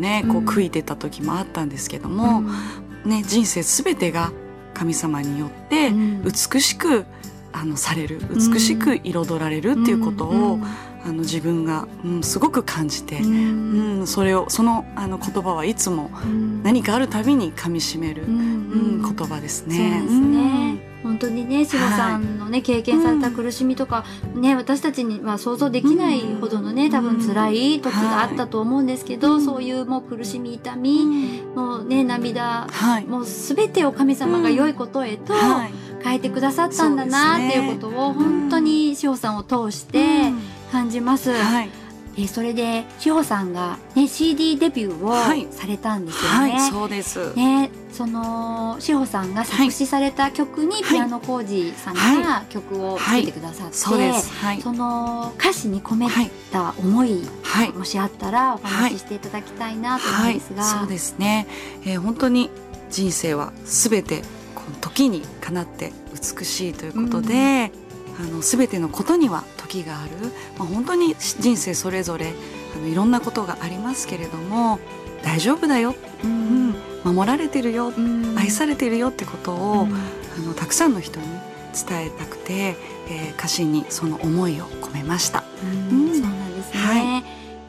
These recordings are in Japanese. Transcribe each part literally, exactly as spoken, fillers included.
ね、こう悔いてた時もあったんですけども、うん、ね、人生すべてが神様によって美しくあのされる、美しく彩られるっていうことを、うん、あの自分が、うん、すごく感じて、うんうん、それをそのあの言葉はいつも何かあるたびに噛み締める、うんうん、言葉ですね。 そうですね、うん、本当にね、志保さんのね、はい、経験された苦しみとか、うん、ね、私たちには想像できないほどのね、多分辛い時があったと思うんですけど、はい、そういうもう苦しみ、痛み、うん、もうね、涙、はい、もうすべてを神様が良いことへと変えてくださったんだなっていうことを、本当に志保さんを通して感じます。うん、はい、でそれで志保さんが、ね、シーディー デビューをされたんですよね。 はいはい、そうです、 ね、その志保さんが作詞された曲にピアノコージさんが曲を作ってくださって、はいはい、そ, はい、その歌詞に込めた思い、はい、もしあったらお話ししていただきたいなと思うんですが、 はいはい、そうですね、えー、本当に人生はすべてこの時にかなって美しいということで、うん、あの全てのことには時がある、まあ、本当に人生それぞれあのいろんなことがありますけれども、大丈夫だよ、うんうん、守られてるよ、うん、愛されてるよってことを、うん、あのたくさんの人に伝えたくて、えー、歌詞にその思いを込めました。 うんうん、そうなんですね、はい、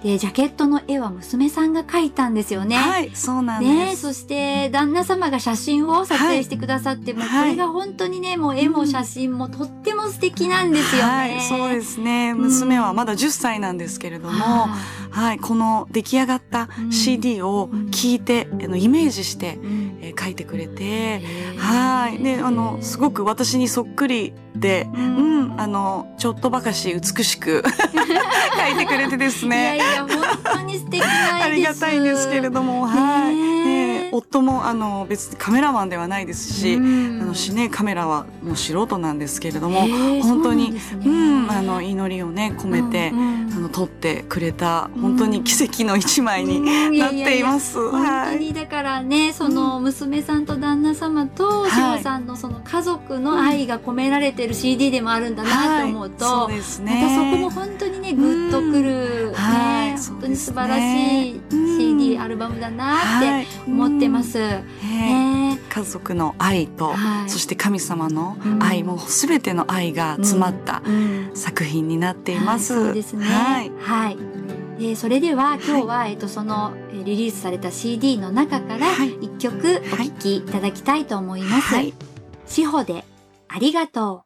でジャケットの絵は娘さんが描いたんですよね。 はい、そうなんです、 ね、そして旦那様が写真を撮影してくださって、はい、もうこれが本当にね、もう絵も写真もとっても素敵なんですよね。 はい、そうですね、娘はまだじゅっさいなんですけれども、うん、はい、この出来上がった シーディー を聞いて、うん、あのイメージして、うん、えー、描いてくれて、はい、であのすごく私にそっくりで、うん、うん、あのちょっとばかし美しく描いてくれてですね。 いやいや、本当に素敵な絵です。 ありがたいんですけれども、はい、ね、夫もあの別にカメラマンではないですし、うん、あのしね、カメラはもう素人なんですけれども、本当に、う、ん、あの祈りをね込めて、うんうん、あの撮ってくれた本当に奇跡の一枚になっています。 本当にだからね、その娘さんと旦那様と志保さんのその家族の愛が込められてる シーディー でもあるんだなと思うと、はい、そうですね、またそこも本当にねグッとくる、うん、ね、はい、本当に素晴らしい シーディー アルバムだなって思ってます。はい、 ね、家族の愛と、はい、そして神様の愛、うん、もうすべての愛が詰まった作品になっています。 はい、そうですね。はい、はい、えー、それでは今日は、はい、えっとそのリリースされた シーディー の中からいっきょくお聴きいただきたいと思います。はい、志保でありがとう。